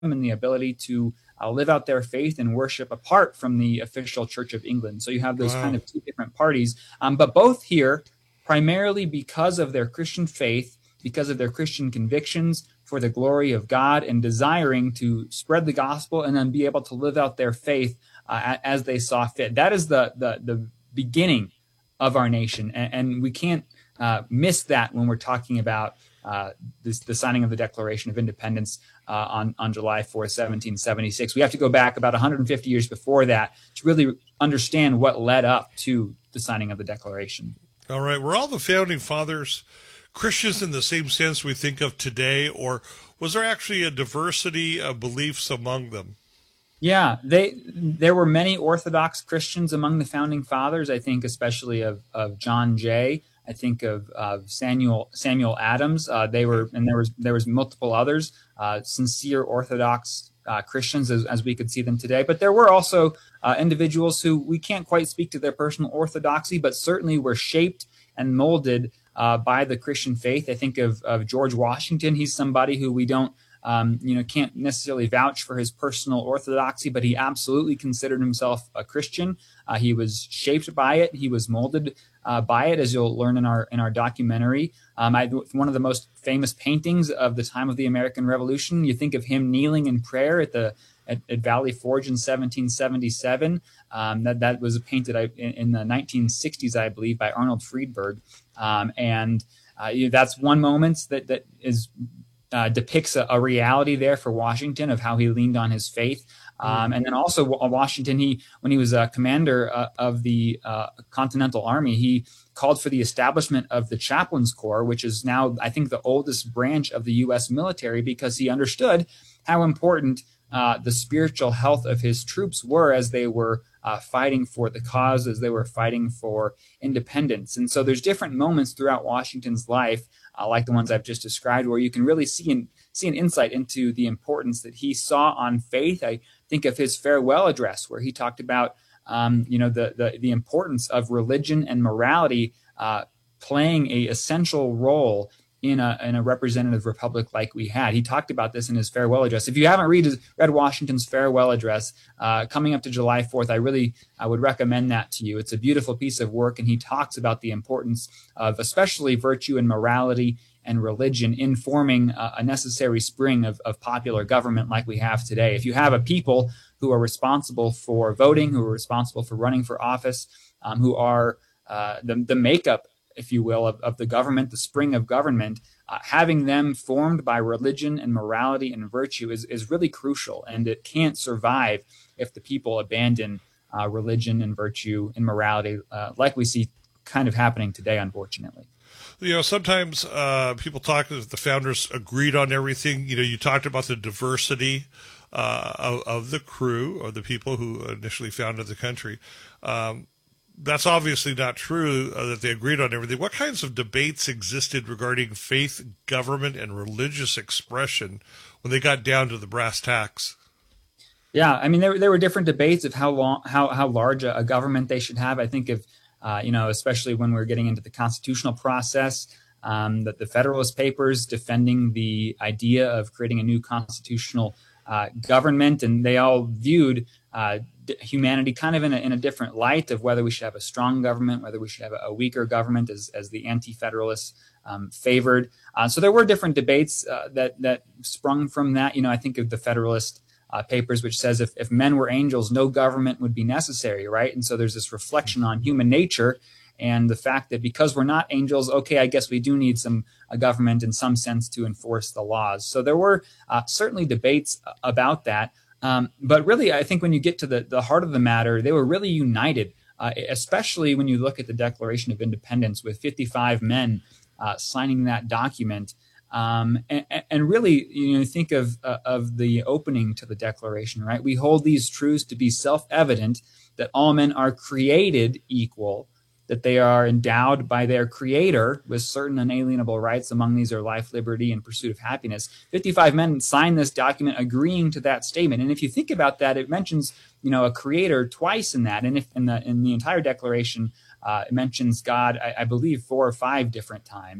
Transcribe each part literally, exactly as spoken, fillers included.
and the ability to uh, live out their faith and worship apart from the official Church of England. So you have those Wow. kind of two different parties, um, but both here primarily because of their Christian faith, because of their Christian convictions for the glory of God, and desiring to spread the gospel and then be able to live out their faith uh, as they saw fit. That is the the, the beginning of our nation, and, and we can't uh, miss that when we're talking about uh, this, the signing of the Declaration of Independence uh, on, on July fourth, seventeen seventy-six. We have to go back about one hundred fifty years before that to really understand what led up to the signing of the Declaration. All right. Were all the founding fathers Christians in the same sense we think of today, or was there actually a diversity of beliefs among them? Yeah, they there were many Orthodox Christians among the founding fathers. I think especially of, of John Jay. I think of, of Samuel Samuel Adams. Uh, they were, and there was there was multiple others, uh, sincere Orthodox uh, Christians as, as we could see them today. But there were also uh, individuals who we can't quite speak to their personal orthodoxy, but certainly were shaped and molded uh, by the Christian faith. I think of, of George Washington. He's somebody who we don't. Um, you know, can't necessarily vouch for his personal orthodoxy, but he absolutely considered himself a Christian. Uh, he was shaped by it. He was molded uh, by it, as you'll learn in our in our documentary. Um, I, one of the most famous paintings of the time of the American Revolution. You think of him kneeling in prayer at the at, at Valley Forge in seventeen seventy-seven. Um, that that was painted in, in the nineteen sixties, I believe, by Arnold Friedberg. Um, and uh, you know, that's one moment that that is. Uh, depicts a, a reality there for Washington of how he leaned on his faith. Um, and then also Washington, he when he was a commander uh, of the uh, Continental Army, he called for the establishment of the Chaplains Corps, which is now, I think, the oldest branch of the U S military, because he understood how important uh, the spiritual health of his troops were as they were uh, fighting for the cause, as they were fighting for independence. And so there's different moments throughout Washington's life, Uh, like the ones I've just described, where you can really see an, see an insight into the importance that he saw on faith. I think of his farewell address, where he talked about, um, you know, the, the the importance of religion and morality uh, playing a essential role in a in a representative republic like we had. He talked about this in his farewell address. If you haven't read read Washington's farewell address uh, coming up to July fourth, I really I would recommend that to you. It's a beautiful piece of work, and he talks about the importance of especially virtue and morality and religion in forming a, a necessary spring of, of popular government like we have today. If you have a people who are responsible for voting, who are responsible for running for office, um, who are uh, the, the makeup, if you will, of, of the government, the spring of government, uh, having them formed by religion and morality and virtue is, is really crucial. And it can't survive if the people abandon uh, religion and virtue and morality, uh, like we see kind of happening today, unfortunately. You know, sometimes uh, people talk that the founders agreed on everything. You know, you talked about the diversity uh, of, of the crew or the people who initially founded the country. Um, That's obviously not true, uh, that they agreed on everything. What kinds of debates existed regarding faith, government, and religious expression when they got down to the brass tacks? Yeah, I mean, there, there were different debates of how long, how, how large a, a government they should have. I think of, uh, you know, especially when we're getting into the constitutional process, um, that the Federalist Papers defending the idea of creating a new constitutional uh, government, and they all viewed uh, humanity kind of in a, in a different light of whether we should have a strong government, whether we should have a, a weaker government, as, as the anti-federalists um, favored. Uh, so there were different debates uh, that that sprung from that. You know, I think of the Federalist uh, Papers, which says if, if men were angels, no government would be necessary, right? And so there's this reflection on human nature and the fact that because we're not angels, okay, I guess we do need some a government in some sense to enforce the laws. So there were uh, certainly debates about that. Um, but really, I think when you get to the, the heart of the matter, they were really united, uh, especially when you look at the Declaration of Independence with fifty-five men uh, signing that document. Um, and, and really, you know, think of uh, of the opening to the Declaration, right? We hold these truths to be self-evident, that all men are created equal, that they are endowed by their creator with certain unalienable rights. Among these are life, liberty, and pursuit of happiness. fifty-five men signed this document agreeing to that statement. And if you think about that, it mentions, you know, a creator twice in that. And if in the in the entire Declaration, uh, it mentions God, I, I believe, four or five different times.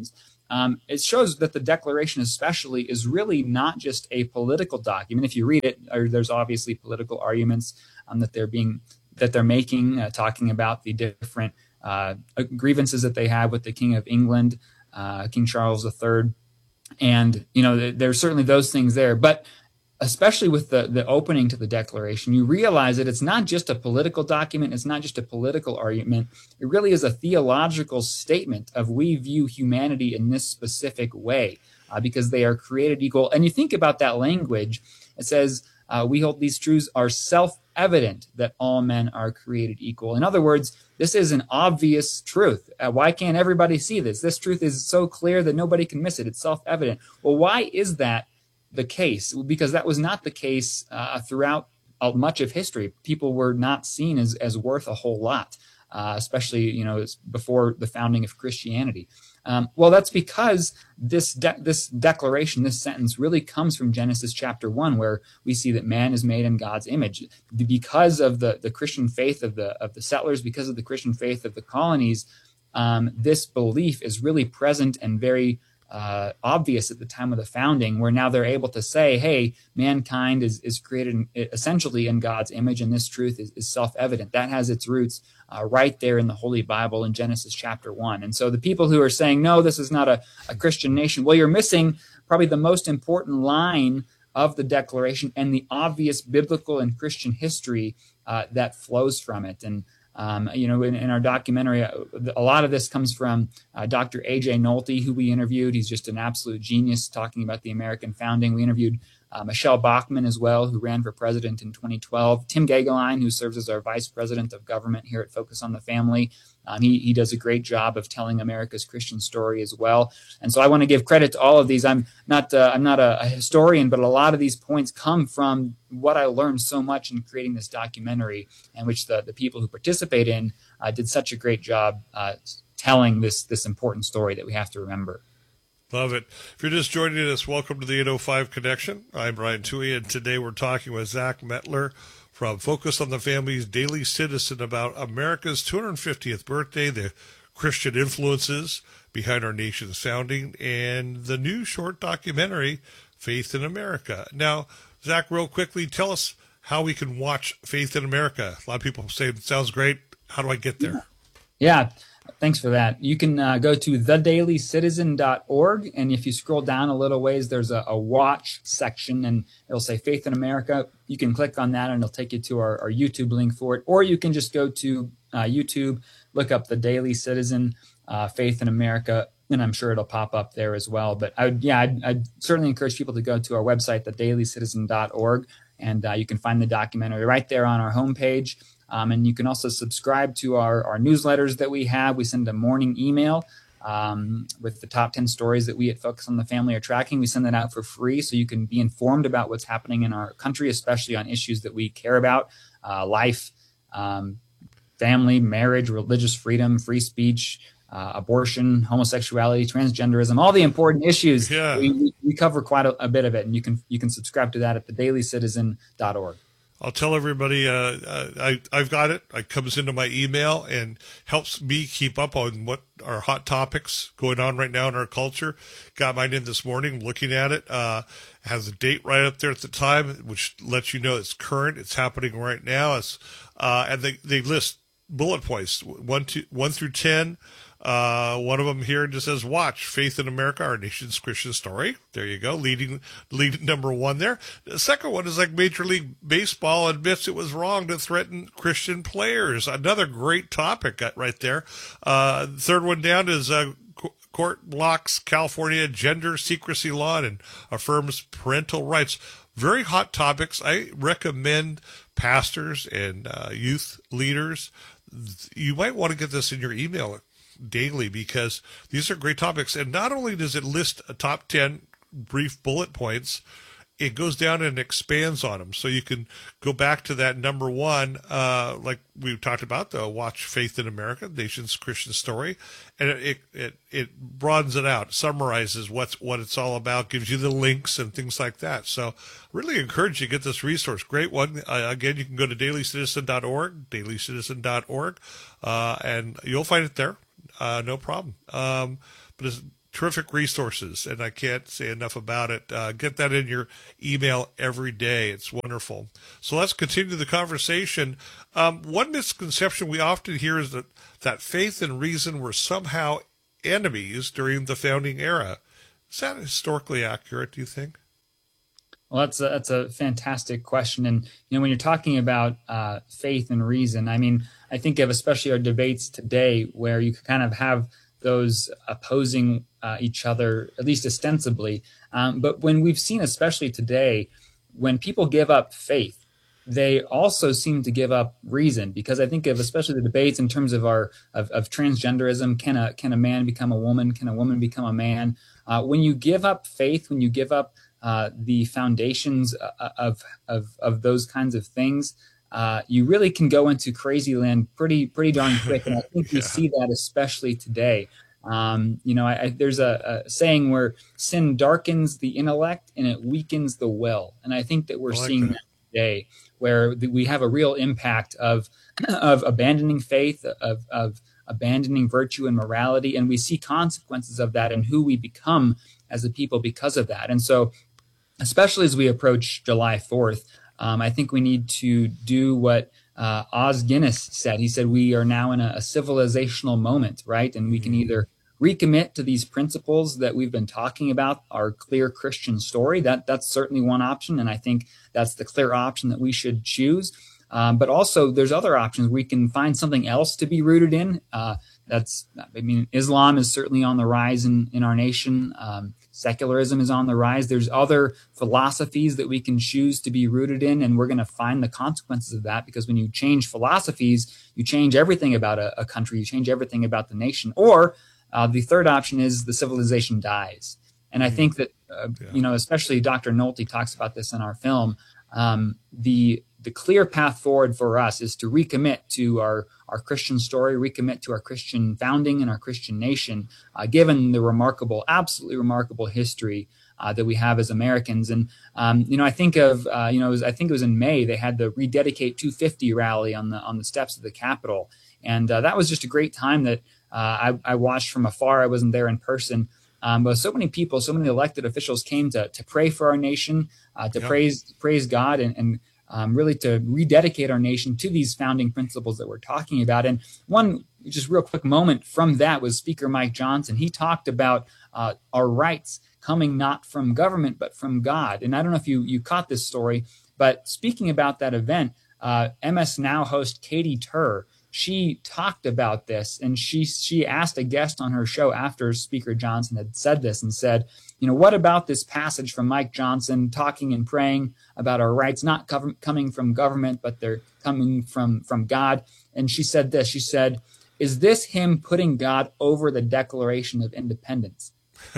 um, it shows that the Declaration especially is really not just a political document. If you read it, there's obviously political arguments um, that they're being that they're making, uh, talking about the different uh, grievances that they have with the King of England, uh, King Charles the Third. And, you know, there's certainly those things there. But especially with the, the opening to the Declaration, you realize that it's not just a political document. It's not just a political argument. It really is a theological statement of we view humanity in this specific way uh, because they are created equal. And you think about that language. It says, uh, we hold these truths are self-evident that all men are created equal. In other words, this is an obvious truth. Uh, why can't everybody see this? This truth is so clear that nobody can miss it. It's self-evident. Well, why is that the case? Because that was not the case uh, throughout uh, much of history. People were not seen as, as worth a whole lot, uh, especially, you know, before the founding of Christianity. Um, well, that's because this de- this declaration, this sentence really comes from Genesis chapter one, where we see that man is made in God's image. Because of the, the Christian faith of the of the settlers, because of the Christian faith of the colonies, um, this belief is really present and very uh, obvious at the time of the founding, where now they're able to say, hey, mankind is, is created in, essentially in God's image, and this truth is, is self-evident. That has its roots uh, right there in the Holy Bible in Genesis chapter one. And so the people who are saying, no, this is not a, a Christian nation, well, you're missing probably the most important line of the Declaration and the obvious biblical and Christian history uh, that flows from it. And Um, you know, in, in our documentary, a lot of this comes from uh, Doctor A J Nolte, who we interviewed. He's just an absolute genius talking about the American founding. We interviewed uh, Michelle Bachmann as well, who ran for president in twenty twelve. Tim Gagelein, who serves as our vice president of government here at Focus on the Family. Um, he, he does a great job of telling America's Christian story as well. And so I want to give credit to all of these. I'm not uh, I'm not a, a historian, but a lot of these points come from what I learned so much in creating this documentary, and which the, the people who participate in uh, did such a great job uh, telling this this important story that we have to remember. Love it. If you're just joining us, welcome to the eight oh five Connection. I'm Brian Tuohy, and today we're talking with Zach Mettler from Focus on the Family's Daily Citizen about America's two hundred fiftieth birthday, the Christian influences behind our nation's founding, and the new short documentary, Faith in America. Now, Zach, real quickly, tell us how we can watch Faith in America. A lot of people say, it sounds great. How do I get there? Yeah. Thanks for that. You can uh, go to the daily citizen dot org, and if you scroll down a little ways, there's a, a watch section, and it'll say Faith in America. You can click on that, and it'll take you to our, our YouTube link for it. Or you can just go to uh, YouTube, look up The Daily Citizen, uh, Faith in America, and I'm sure it'll pop up there as well. But I would, yeah, I'd, I'd certainly encourage people to go to our website, the daily citizen dot org, and uh, you can find the documentary right there on our homepage. Um, and you can also subscribe to our, our newsletters that we have. We send a morning email um, with the top ten stories that we at Focus on the Family are tracking. We send that out for free so you can be informed about what's happening in our country, especially on issues that we care about, uh, life, um, family, marriage, religious freedom, free speech, uh, abortion, homosexuality, transgenderism, all the important issues. Yeah. We, we cover quite a, a bit of it, and you can you can subscribe to that at the daily citizen dot org. I'll tell everybody uh, uh, I, I've got it. It comes into my email and helps me keep up on what are hot topics going on right now in our culture. Got mine in this morning, looking at it. Uh, has a date right up there at the time, which lets you know it's current. It's happening right now. It's, uh, and they, they list bullet points, one, two, one through ten. Uh, one of them here just says, watch Faith in America, our nation's Christian story. There you go. Leading, leading number one there. The second one is like Major League Baseball admits it was wrong to threaten Christian players. Another great topic right there. Uh, third one down is, uh, court blocks California gender secrecy law and affirms parental rights. Very hot topics. I recommend pastors and, uh, youth leaders. You might want to get this in your email daily, because these are great topics. And not only does it list a top ten brief bullet points, it goes down and expands on them. So you can go back to that number one, uh, like we talked about, the Watch Faith in America, Nation's Christian Story. And it, it, it broadens it out, summarizes what's, what it's all about, gives you the links and things like that. So really encourage you to get this resource. Great one. Uh, again, you can go to daily citizen dot org, daily citizen dot org, uh, and you'll find it there. Uh, no problem. Um, but as terrific resources, and I can't say enough about it. Uh, get that in your email every day. It's wonderful. So let's continue the conversation. Um, one misconception we often hear is that, that faith and reason were somehow enemies during the founding era. Is that historically accurate, do you think? Well, that's a, that's a fantastic question. And, you know, when you're talking about uh, faith and reason, I mean, I think of especially our debates today where you kind of have those opposing uh, each other, at least ostensibly. Um, but when we've seen, especially today, when people give up faith, they also seem to give up reason, because I think of especially the debates in terms of our of, of transgenderism. Can a can a man become a woman? Can a woman become a man? Uh, when you give up faith, when you give up uh, the foundations of, of of those kinds of things, Uh, you really can go into crazy land pretty, pretty darn quick. And I think yeah. we see that especially today. Um, you know, I, I, there's a, a saying where sin darkens the intellect and it weakens the will. And I think that we're like seeing that. that today, where the, we have a real impact of, of abandoning faith, of, of abandoning virtue and morality. And we see consequences of that and who we become as a people because of that. And so, especially as we approach July fourth, Um, I think we need to do what uh, Os Guinness said. He said we are now in a, a civilizational moment, right? And we can either recommit to these principles that we've been talking about, our clear Christian story. That that's certainly one option, and I think that's the clear option that we should choose. Um, but also, there's other options. We can find something else to be rooted in. Uh, that's, I mean, Islam is certainly on the rise in, in our nation. Um, secularism is on the rise. There's other philosophies that we can choose to be rooted in, and we're going to find the consequences of that, because when you change philosophies, you change everything about a, a country, you change everything about the nation. Or uh, the third option is the civilization dies. And I think that, uh, yeah. you know, especially Doctor Nolte talks about this in our film. Um, the the clear path forward for us is to recommit to our, our Christian story, recommit to our Christian founding and our Christian nation, uh, given the remarkable, absolutely remarkable history uh, that we have as Americans. And, um, you know, I think of, uh, you know, it was, I think it was in May, they had the Rededicate two fifty rally on the on the steps of the Capitol. And uh, that was just a great time that uh, I, I watched from afar. I wasn't there in person. Um, but so many people, so many elected officials came to to pray for our nation, uh, to yeah. praise praise God, and, and um, really to rededicate our nation to these founding principles that we're talking about. And one just real quick moment from that was Speaker Mike Johnson. He talked about uh, our rights coming not from government, but from God. And I don't know if you you caught this story, but speaking about that event, uh, M S Now host Katie Tur, she talked about this, and she she asked a guest on her show after Speaker Johnson had said this and said, you know, what about this passage from Mike Johnson talking and praying about our rights not gov- coming from government, but they're coming from, from God? And she said this, she said, is this him putting God over the Declaration of Independence?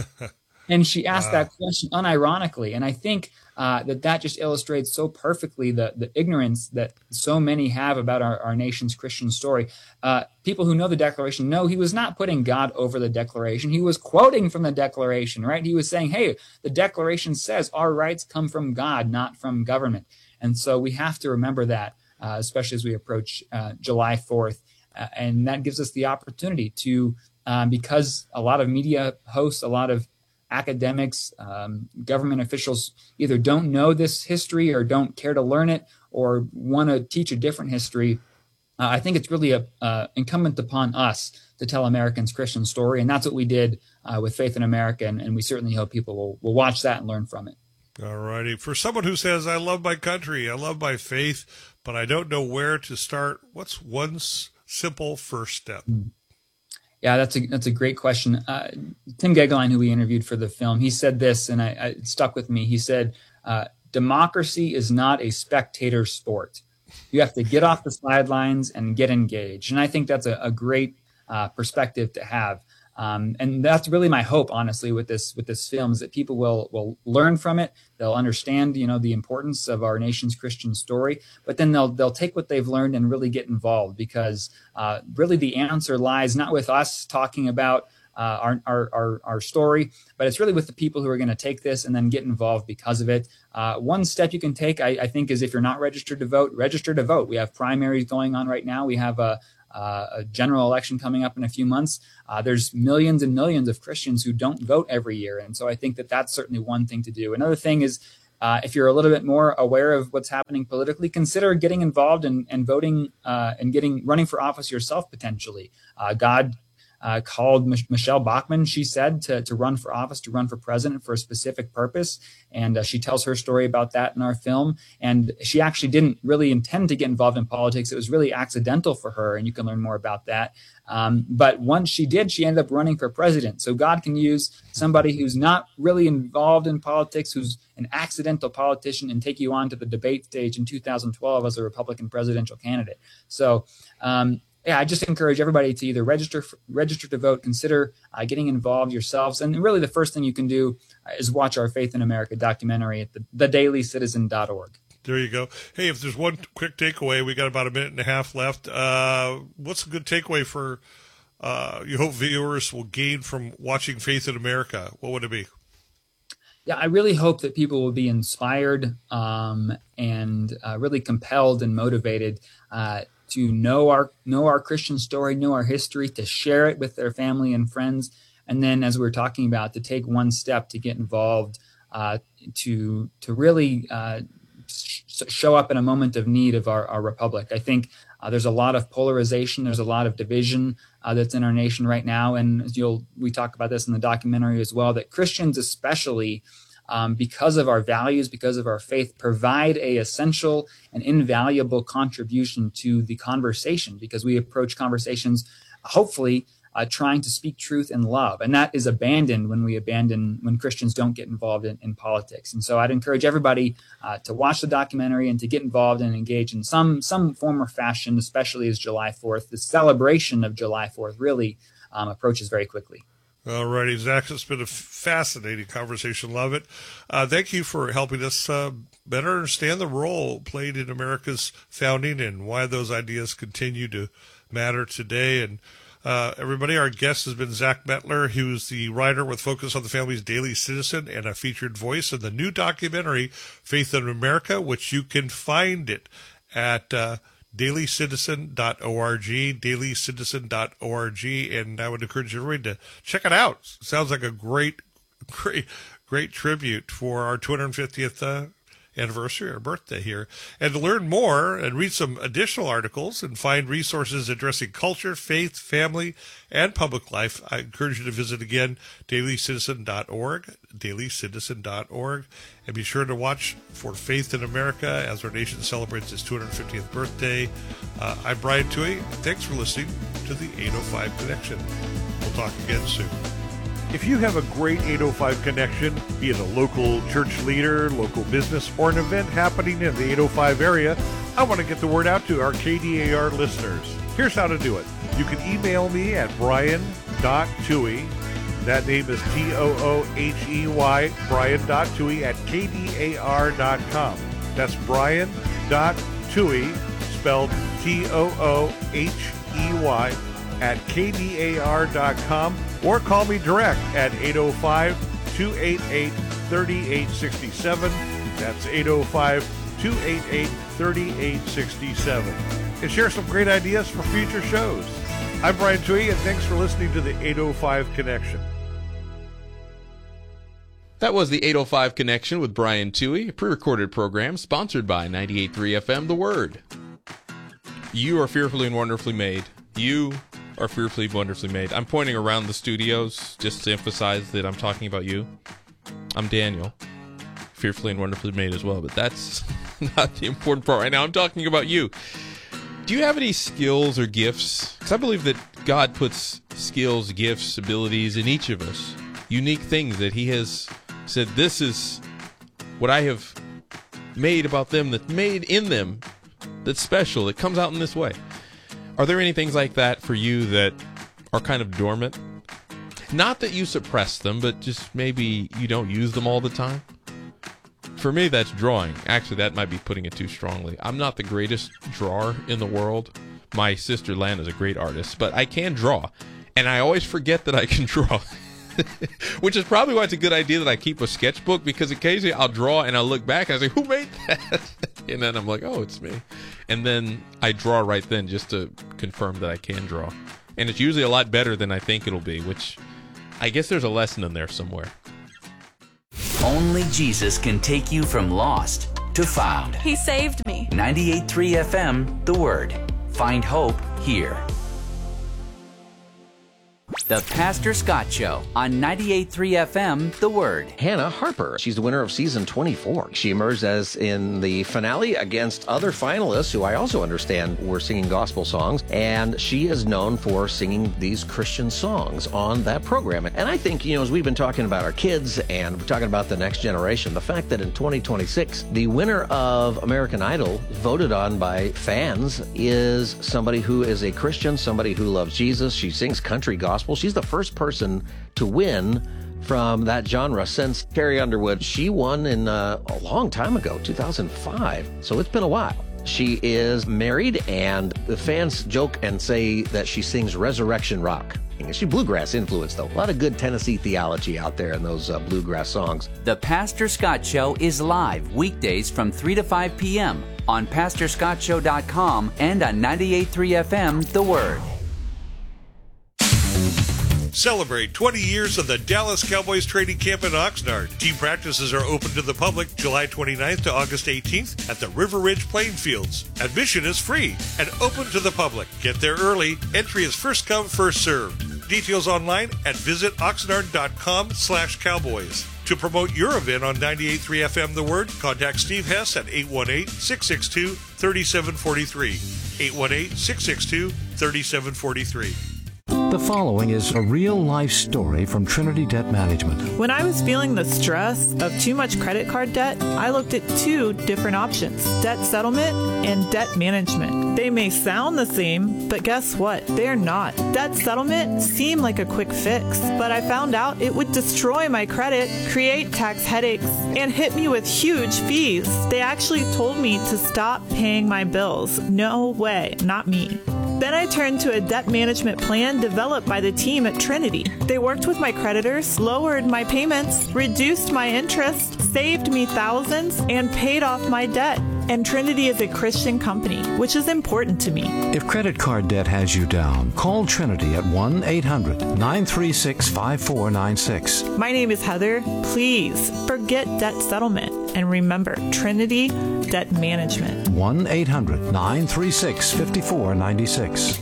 And she asked wow. that question unironically. And I think uh, that that just illustrates so perfectly the, the ignorance that so many have about our, our nation's Christian story. Uh, people who know the Declaration know he was not putting God over the Declaration. He was quoting from the Declaration, right? He was saying, hey, the Declaration says our rights come from God, not from government. And so we have to remember that, uh, especially as we approach uh, July fourth. Uh, and that gives us the opportunity to, um, because a lot of media hosts, a lot of academics, um, government officials either don't know this history or don't care to learn it or want to teach a different history. Uh, I think it's really a, uh, incumbent upon us to tell Americans' Christian story. And that's what we did uh, with Faith in America. And, and we certainly hope people will, will watch that and learn from it. All righty. For someone who says, I love my country, I love my faith, but I don't know where to start, what's one s- simple first step? Mm. Yeah, that's a that's a great question. Uh, Tim Gegelein, who we interviewed for the film, he said this, and I, I it stuck with me. He said, uh, democracy is not a spectator sport. You have to get off the sidelines and get engaged. And I think that's a, a great uh, perspective to have. Um, and that's really my hope, honestly, with this with this film, is that people will will learn from it. They'll understand, you know, the importance of our nation's Christian story, but then they'll they'll take what they've learned and really get involved, because uh, really the answer lies not with us talking about uh, our, our our our story, but it's really with the people who are going to take this and then get involved because of it. Uh, one step you can take, I, I think, is if you're not registered to vote, register to vote. We have primaries going on right now. We have a uh, a general election coming up in a few months, uh, there's millions and millions of Christians who don't vote every year. And so I think that that's certainly one thing to do. Another thing is, uh, if you're a little bit more aware of what's happening politically, consider getting involved in, and voting uh, and getting running for office yourself potentially. Uh, God Uh, called Mich- Michelle Bachmann, she said, to, to run for office, to run for president for a specific purpose. And uh, she tells her story about that in our film. And she actually didn't really intend to get involved in politics. It was really accidental for her. And you can learn more about that. Um, but once she did, she ended up running for president. So God can use somebody who's not really involved in politics, who's an accidental politician, and take you on to the debate stage in two thousand twelve as a Republican presidential candidate. So, um, Yeah, I just encourage everybody to either register register to vote, consider uh, getting involved yourselves. And really the first thing you can do uh, is watch our Faith in America documentary at the, the daily citizen dot org. There you go. Hey, if there's one quick takeaway, we got about a minute and a half left. Uh, what's a good takeaway for uh, you hope viewers will gain from watching Faith in America? What would it be? Yeah, I really hope that people will be inspired um, and uh, really compelled and motivated uh, to know our know our Christian story, know our history, to share it with their family and friends, and then, as we were talking about, to take one step to get involved, uh, to to really uh, sh- show up in a moment of need of our, our republic. I think uh, there's a lot of polarization, there's a lot of division uh, that's in our nation right now, and as you'll we talk about this in the documentary as well, that Christians especially, Um, because of our values, because of our faith, provide a essential and invaluable contribution to the conversation, because we approach conversations, hopefully, uh, trying to speak truth in love. And that is abandoned when we abandon, when Christians don't get involved in, in politics. And so I'd encourage everybody uh, to watch the documentary and to get involved and engage in some, some form or fashion, especially as July fourth, the celebration of July fourth really um, approaches very quickly. All righty, Zach, it's been a fascinating conversation. Love it. Uh, thank you for helping us uh, better understand the role played in America's founding and why those ideas continue to matter today. And uh, everybody, our guest has been Zach Mettler, who's the writer with Focus on the Family's Daily Citizen and a featured voice in the new documentary, Faith in America, which you can find it at uh, daily citizen dot org, daily citizen dot org, and I would encourage everybody to check it out. It sounds like a great, great, great tribute for our two hundred fiftieth uh, anniversary or birthday here. And to learn more and read some additional articles and find resources addressing culture, faith, family, and public life, I encourage you to visit again, daily citizen dot org, daily citizen dot org. And be sure to watch for Faith in America as our nation celebrates its two hundred fiftieth birthday. Uh, I'm Brian Tuohy. Thanks for listening to the eight oh five Connection. We'll talk again soon. If you have a great eight oh five connection, be it a local church leader, local business, or an event happening in the eight oh five area, I want to get the word out to our K D A R listeners. Here's how to do it. You can email me at brian dot tuohy. That name is T O O H E Y, brian dot tuohy at K D A R dot com. That's brian dot tuohy, spelled T O O H E Y, at K D A R dot com, or call me direct at eight oh five, two eight eight, three eight six seven. That's eight oh five, two eight eight, three eight six seven. And share some great ideas for future shows. I'm Brian Tuohy, and thanks for listening to the eight oh five Connection. That was the eight oh five Connection with Brian Tuohy, a pre-recorded program sponsored by ninety-eight point three F M The Word. You are fearfully and wonderfully made. You are fearfully and wonderfully made. I'm pointing around the studios just to emphasize that I'm talking about you. I'm Daniel, fearfully and wonderfully made as well, but that's not the important part right now. I'm talking about you. Do you have any skills or gifts? Because I believe that God puts skills, gifts, abilities in each of us. Unique things that he has said, this is what I have made about them, that's made in them, that's special, that comes out in this way. Are there any things like that for you that are kind of dormant? Not that you suppress them, but just maybe you don't use them all the time? For me, that's drawing. Actually, that might be putting it too strongly. I'm not the greatest drawer in the world. My sister Lan is a great artist, but I can draw. And I always forget that I can draw. Which is probably why it's a good idea that I keep a sketchbook, because occasionally I'll draw and I'll look back and I say, who made that? And then I'm like, oh, it's me. And then I draw right then just to confirmed that I can draw. And it's usually a lot better than I think it'll be, which I guess there's a lesson in there somewhere. Only Jesus can take you from lost to found. He saved me. ninety-eight point three F M, The Word. Find hope here. The Pastor Scott Show on ninety-eight point three F M, The Word. Hannah Harper. She's the winner of season twenty-four. She emerged as in the finale against other finalists who I also understand were singing gospel songs. And she is known for singing these Christian songs on that program. And I think, you know, as we've been talking about our kids and we're talking about the next generation, the fact that in twenty twenty-six, the winner of American Idol, voted on by fans, is somebody who is a Christian, somebody who loves Jesus. She sings country gospel. She's the first person to win from that genre since Carrie Underwood. She won in uh, a long time ago, two thousand five, so it's been a while. She is married, and the fans joke and say that she sings resurrection rock. She bluegrass influenced, though. A lot of good Tennessee theology out there in those uh, bluegrass songs. The Pastor Scott Show is live weekdays from three to five p.m. on pastor scott show dot com and on ninety-eight point three F M, The Word. Celebrate twenty years of the Dallas Cowboys training camp in Oxnard. Team practices are open to the public July twenty-ninth to August eighteenth at the River Ridge playing fields. Admission is free and open to the public. Get there early. Entry is first come, first served. Details online at visit oxnard dot com slash cowboys. To promote your event on ninety-eight point three F M The Word, contact Steve Hess at eight one eight, six six two, three seven four three. eight one eight, six six two, three seven four three. The following is a real-life story from Trinity Debt Management. When I was feeling the stress of too much credit card debt, I looked at two different options, debt settlement and debt management. They may sound the same, but guess what? They're not. Debt settlement seemed like a quick fix, but I found out it would destroy my credit, create tax headaches, and hit me with huge fees. They actually told me to stop paying my bills. No way, not me. Then I turned to a debt management plan developed by the team at Trinity. They worked with my creditors, lowered my payments, reduced my interest, saved me thousands, and paid off my debt. And Trinity is a Christian company, which is important to me. If credit card debt has you down, call Trinity at one eight hundred, nine three six, five four nine six. My name is Heather. Please forget debt settlement and remember Trinity Debt Management. one eight hundred, nine three six, five four nine six.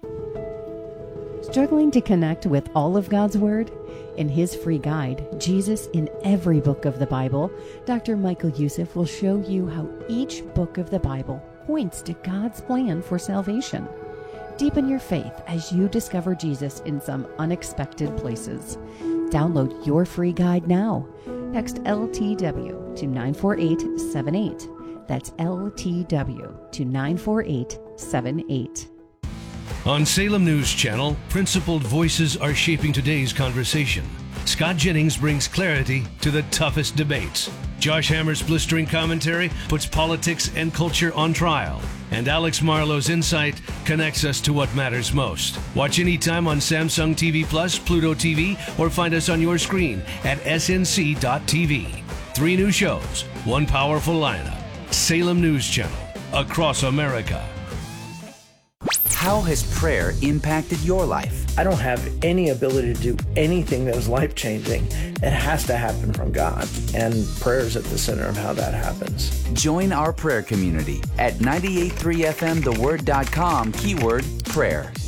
Struggling to connect with all of God's Word? In his free guide, Jesus in Every Book of the Bible, Doctor Michael Youssef will show you how each book of the Bible points to God's plan for salvation. Deepen your faith as you discover Jesus in some unexpected places. Download your free guide now. Text L T W to nine four eight seven eight. That's L T W to nine four eight seven eight. On Salem News Channel, principled voices are shaping today's conversation. Scott Jennings brings clarity to the toughest debates. Josh Hammer's blistering commentary puts politics and culture on trial. And Alex Marlowe's insight connects us to what matters most. Watch anytime on Samsung T V Plus, Pluto T V, or find us on your screen at S N C dot T V. Three new shows, one powerful lineup. Salem News Channel, across America. How has prayer impacted your life? I don't have any ability to do anything that is life-changing. It has to happen from God, and prayer is at the center of how that happens. Join our prayer community at ninety-eight point three F M the word dot com, keyword prayer.